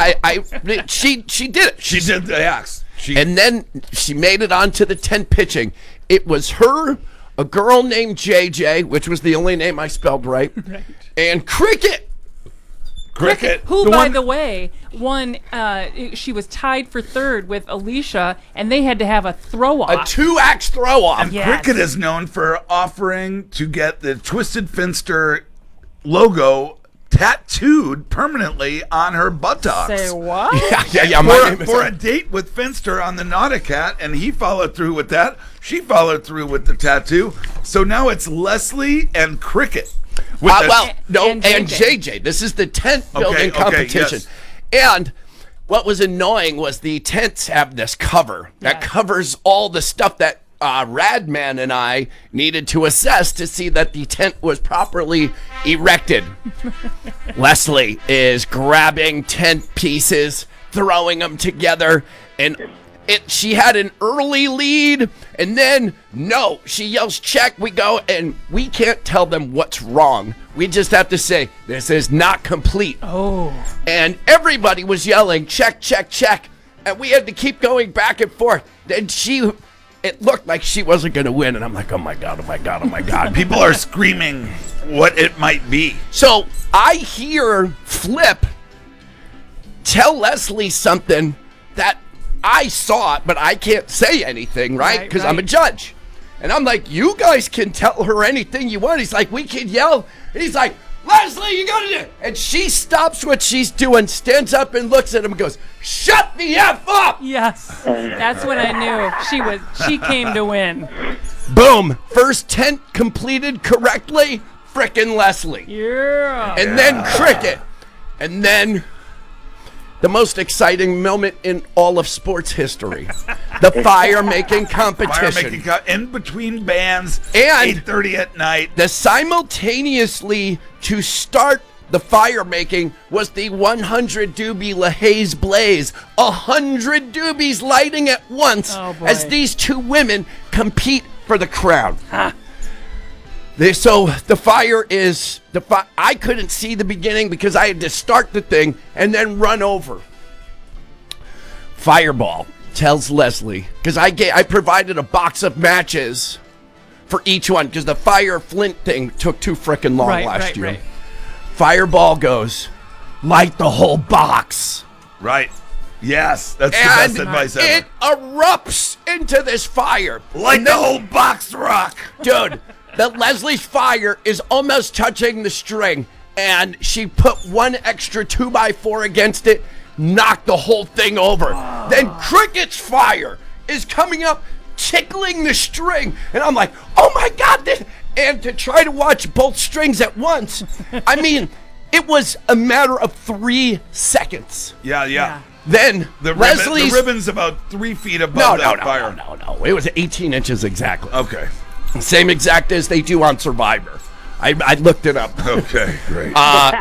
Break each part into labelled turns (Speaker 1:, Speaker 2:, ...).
Speaker 1: She did it.
Speaker 2: She did the axe.
Speaker 1: And then she made it onto the tent pitching. It was her, a girl named JJ, which was the only name I spelled right. And Cricket.
Speaker 3: Who, by the way, won. She was tied for third with Alicia, and they had to have a throw-off.
Speaker 1: A 2-axe throw-off.
Speaker 2: And Cricket is known for offering to get the Twisted Finster logo tattooed permanently on her buttocks.
Speaker 3: Say what?
Speaker 1: Yeah.
Speaker 2: For a date with Finster on the Nauticat, and he followed through with that. She followed through with the tattoo. So now it's Leslie and Cricket.
Speaker 1: And JJ. This is the tent building competition.
Speaker 2: Yes.
Speaker 1: And what was annoying was the tents have this cover that covers all the stuff that Radman and I needed to assess to see that the tent was properly erected. Leslie is grabbing tent pieces, throwing them together, and she had an early lead, and then she yells check. We go, and we can't tell them what's wrong. We just have to say this is not complete. And everybody was yelling check, check, check, and we had to keep going back and forth. Then it looked like she wasn't going to win, and I'm like, oh my god.
Speaker 2: People are screaming what it might be.
Speaker 1: So I hear Flip tell Leslie something that I saw it, but I can't say anything, right? Because I'm a judge. And I'm like, you guys can tell her anything you want. He's like, we can yell. And he's like, Leslie, you gotta do it. And she stops what she's doing, stands up and looks at him and goes, shut the F up!
Speaker 3: Yes. That's when I knew she came to win.
Speaker 1: Boom. First tent completed correctly, frickin' Leslie.
Speaker 3: Yeah.
Speaker 1: And then Cricket. And then the most exciting moment in all of sports history. The fire-making competition.
Speaker 2: In between bands,
Speaker 1: and
Speaker 2: 8:30 at night.
Speaker 1: The simultaneously to start the fire-making was the 100 doobie LaHaye Blaze. 100 doobies lighting at once as these two women compete for the crown. So the fire is I couldn't see the beginning because I had to start the thing and then run over. Fireball tells Leslie, because I provided a box of matches for each one because the fire flint thing took too frickin' long last year. Fireball goes, light the whole box.
Speaker 2: Right. Yes, that's the best advice ever.
Speaker 1: It erupts into this fire.
Speaker 2: Like the whole box rock.
Speaker 1: Dude. That Leslie's fire is almost touching the string, and she put one extra 2x4 against it, knocked the whole thing over. Then Cricket's fire is coming up, tickling the string, and I'm like, oh my god, and to try to watch both strings at once, I mean, it was a matter of 3 seconds.
Speaker 2: Yeah.
Speaker 1: Then
Speaker 2: the ribbon's about 3 feet above fire.
Speaker 1: No. It was 18 inches exactly.
Speaker 2: Okay.
Speaker 1: Same exact as they do on Survivor. I looked it up.
Speaker 2: Okay, great.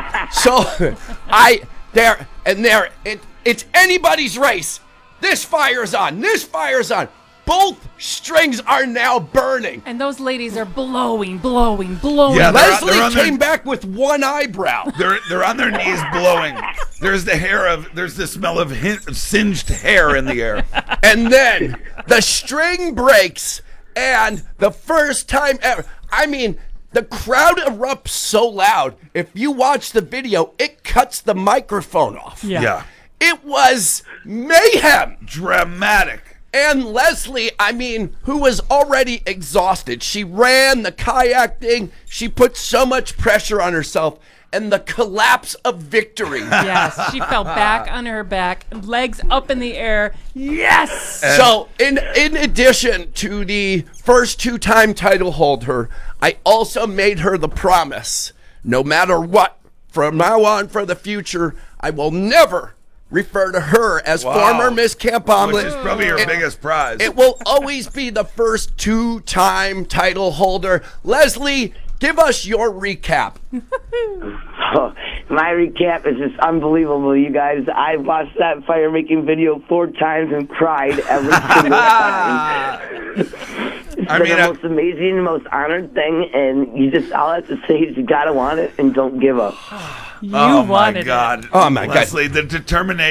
Speaker 1: It's anybody's race. This fire's on. Both strings are now burning.
Speaker 3: And those ladies are blowing.
Speaker 1: Yeah, Leslie came back with one eyebrow.
Speaker 2: They're on their knees blowing. There's the smell of singed hair in the air.
Speaker 1: And then the string breaks. And the first time ever, I mean, the crowd erupts so loud. If you watch the video, it cuts the microphone off.
Speaker 2: Yeah.
Speaker 1: It was mayhem.
Speaker 2: Dramatic.
Speaker 1: And Leslie, I mean, who was already exhausted. She ran the kayak thing. She put so much pressure on herself. And the collapse of victory.
Speaker 3: Yes, she fell back on her back, legs up in the air. Yes!
Speaker 1: So, in addition to the first 2-time title holder, I also made her the promise, no matter what, from now on for the future, I will never refer to her as former Miss Camp Omelet.
Speaker 2: Which is probably her biggest prize.
Speaker 1: It will always be the first 2-time title holder. Leslie, give us your recap.
Speaker 4: My recap is just unbelievable, you guys. I watched that fire-making video 4 times and cried every single time. It's the most amazing, most honored thing, and all I have to say is you gotta want it and don't give up.
Speaker 3: You wanted it.
Speaker 2: Oh my God.
Speaker 1: Oh my God.
Speaker 2: Leslie, the determination.